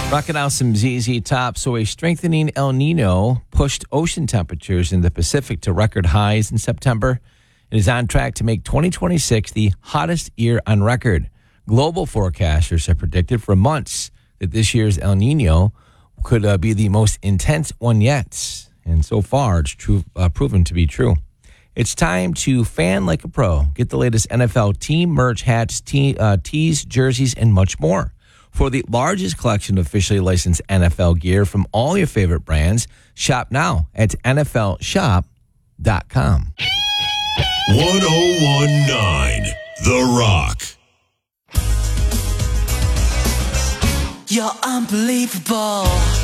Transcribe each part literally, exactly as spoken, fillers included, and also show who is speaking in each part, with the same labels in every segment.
Speaker 1: Rocking out some Z Z Top. So a strengthening El Nino pushed ocean temperatures in the Pacific to record highs in September. It is on track to make twenty twenty-six the hottest year on record. Global forecasters have predicted for months that this year's El Nino could uh, be the most intense one yet. And so far, it's true, uh, proven to be true. It's time to fan like a pro. Get the latest N F L team merch, hats, tee, uh, tees, jerseys, and much more. For the largest collection of officially licensed N F L gear from all your favorite brands, shop now at N F L shop dot com.
Speaker 2: one oh one point nine The Rock.
Speaker 3: You're unbelievable.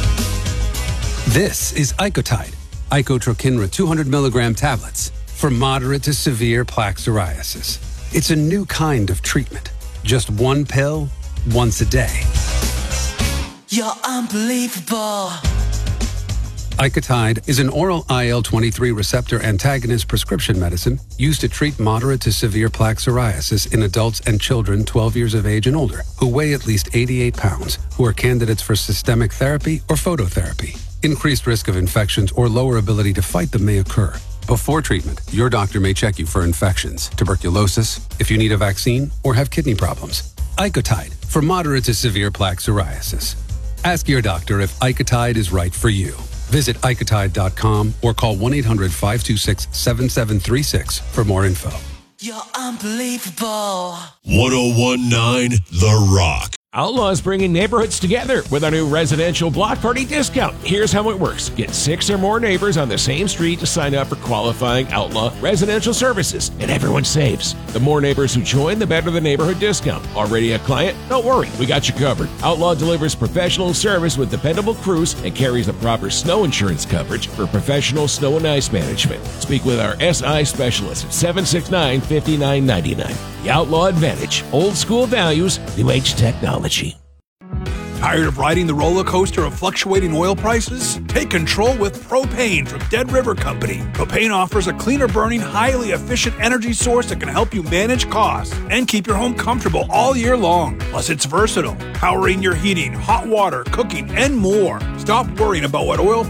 Speaker 4: This is Icotide, Icotrokinra two hundred milligram tablets for moderate to severe plaque psoriasis. It's a new kind of treatment. Just one pill, once a day.
Speaker 3: You're unbelievable.
Speaker 4: Icotide is an oral I L twenty-three receptor antagonist prescription medicine used to treat moderate to severe plaque psoriasis in adults and children twelve years of age and older who weigh at least eighty-eight pounds, who are candidates for systemic therapy or phototherapy. Increased risk of infections or lower ability to fight them may occur. Before treatment, your doctor may check you for infections, tuberculosis, if you need a vaccine, or have kidney problems. Icotide for moderate to severe plaque psoriasis. Ask your doctor if Icotide is right for you. Visit Icotide dot com or call one eight hundred five two six seven seven three six for more info.
Speaker 3: You're unbelievable.
Speaker 2: one oh one point nine The Rock.
Speaker 5: Outlaw is bringing neighborhoods together with our new residential block party discount. Here's how it works. Get six or more neighbors on the same street to sign up for qualifying Outlaw residential services, and everyone saves. The more neighbors who join, the better the neighborhood discount. Already a client? Don't worry, we got you covered. Outlaw delivers professional service with dependable crews and carries the proper snow insurance coverage for professional snow and ice management. Speak with our S I specialist at seven six nine, five nine nine nine. The Outlaw Advantage. Old school values, new age technology.
Speaker 6: Tired of riding the roller coaster of fluctuating oil prices? Take control with Propane from Dead River Company. Propane offers a cleaner burning, highly efficient energy source that can help you manage costs and keep your home comfortable all year long. Plus, it's versatile, powering your heating, hot water, cooking, and more. Stop worrying about what oil